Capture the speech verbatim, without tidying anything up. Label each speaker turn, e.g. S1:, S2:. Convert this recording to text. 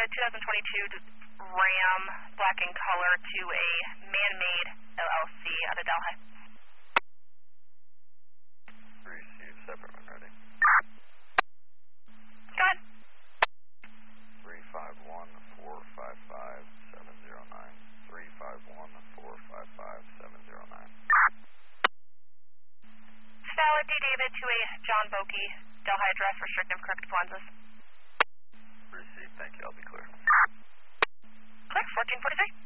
S1: twenty twenty-two Ram, black in color, to a Man-Made L L C out of Delhi.
S2: Receive separate when ready.
S1: Go ahead.
S2: three five one, four five five, seven zero nine. three five one, four five five, seven zero nine.
S1: Valid D. David to a John Bokey, Delhi address, restrictive corrective lenses.
S2: Receive, thank you, I'll be clear.
S1: Clear, fourteen forty-three.